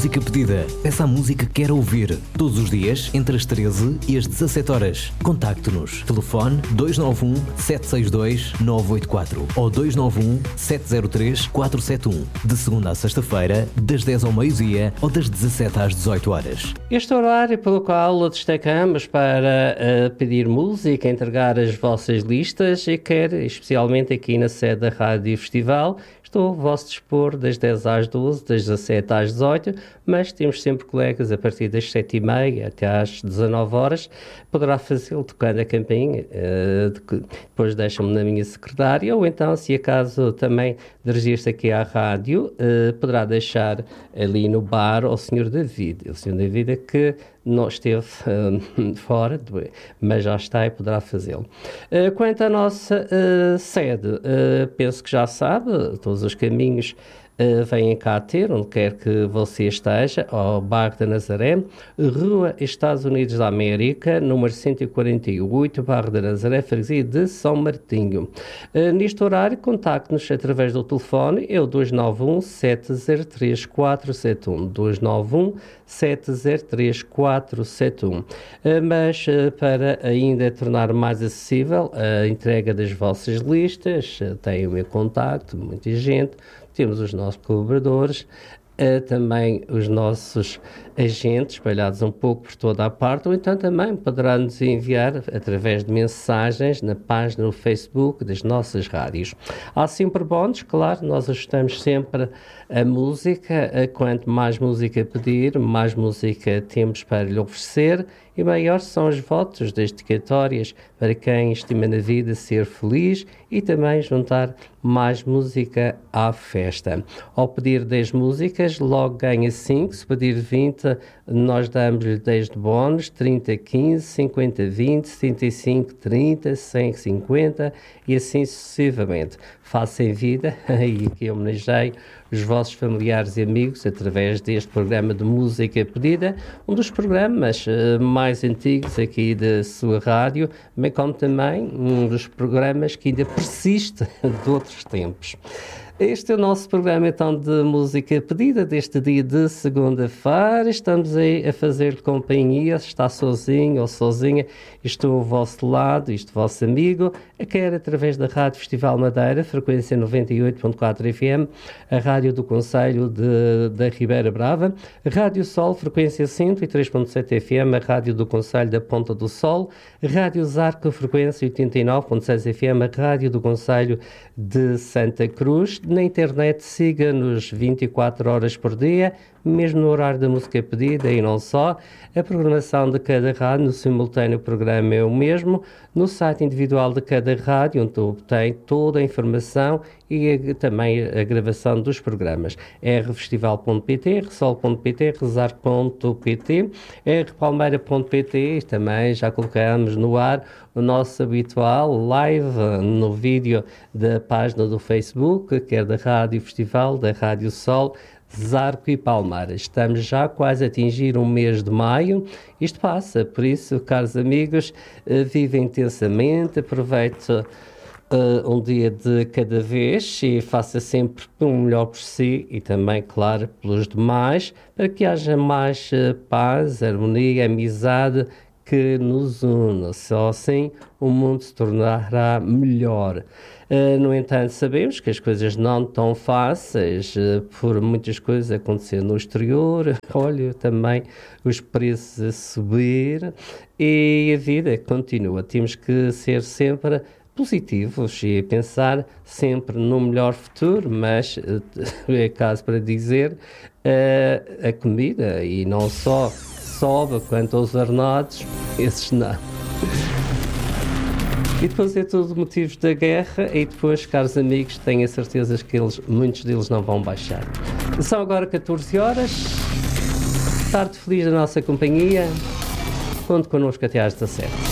música pedida. Peça a música que quer ouvir. Todos os dias, entre as 13 e as 17 horas. Contacte-nos. Telefone 291 762 984 ou 291 703 471. De segunda à sexta-feira, das 10 ao meio-dia ou das 17 às 18 horas. Este horário pelo qual destacamos para pedir música, entregar as vossas listas e quer, especialmente aqui na sede da Rádio Festival, estou a vosso dispor das 10 às 12, das 17 às 18, mas temos sempre colegas a partir das 7h30 até às 19 horas. Poderá fazê-lo tocando a campainha, depois deixam-me na minha secretária, ou então, se acaso também dirigir-se aqui à rádio, poderá deixar ali no bar ao Sr. David. O Sr. David é que não esteve fora, mas já está e poderá fazê-lo. Quanto à nossa sede, penso que já sabe, todos os caminhos vêm cá ter, onde quer que você esteja, ao Bairro da Nazaré, Rua Estados Unidos da América, número 148, Bairro da Nazaré, freguesia de São Martinho. Neste horário, contacte-nos através do telefone, é o 291 703 471, 291 703 471. Mas para ainda tornar mais acessível a entrega das vossas listas, tem o meu contacto, muita gente. Temos os nossos colaboradores, também os nossos agentes espalhados um pouco por toda a parte, ou então também poderá nos enviar através de mensagens na página do Facebook das nossas rádios. Há sempre bónus, claro, nós ajustamos sempre a música, quanto mais música pedir, mais música temos para lhe oferecer e maiores são os votos das dedicatórias para quem estima na vida ser feliz e também juntar mais música à festa. Ao pedir 10 músicas, logo ganha 5, se pedir 20, nós damos-lhe 10 de bónus, 30, 15, 50, 20, 75, 30, 100, 50 e assim sucessivamente. Faça em vida, e aqui homenageei os vossos familiares e amigos através deste programa de música pedida, um dos programas mais antigos aqui da sua rádio, bem como também um dos programas que ainda persiste de outros tempos. Este é o nosso programa, então, de música pedida deste dia de segunda-feira. Estamos aí a fazer companhia, se está sozinho ou sozinha, estou ao vosso lado, este vosso amigo, quer através da Rádio Festival Madeira, frequência 98.4 FM, a Rádio do Concelho da Ribeira Brava, Rádio Sol, frequência 103.7 FM, a Rádio do Concelho da Ponta do Sol, Rádio Zarco, frequência 89.6 FM, a Rádio do Concelho de Santa Cruz. Na internet, siga-nos 24 horas por dia, mesmo no horário da música pedida e não só. A programação de cada rádio, no simultâneo o programa é o mesmo. No site individual de cada rádio, onde tem toda a informação e também a gravação dos programas. rfestival.pt, resol.pt, rezar.pt, rpalmeira.pt, também já colocamos no ar o nosso habitual live no vídeo da página do Facebook, quer da Rádio Festival, da Rádio Sol, Zarco e Palmeiras. Estamos já quase a atingir um mês de maio. Isto passa, por isso, caros amigos, vive intensamente, aproveite um dia de cada vez e faça sempre o melhor por si e também, claro, pelos demais, para que haja mais paz, harmonia, amizade que nos une. Só assim o mundo se tornará melhor. No entanto, sabemos que as coisas não estão fáceis, por muitas coisas acontecendo no exterior. Olha, também os preços a subir e a vida continua. Temos que ser sempre positivos e pensar sempre no melhor futuro, mas é caso para dizer, a comida e não só sobe quanto aos ordenados, esses não. E depois é tudo motivos da guerra e depois, caros amigos, tenho a certeza que muitos deles não vão baixar. São agora 14 horas, tarde feliz da nossa companhia, conte connosco até às 17.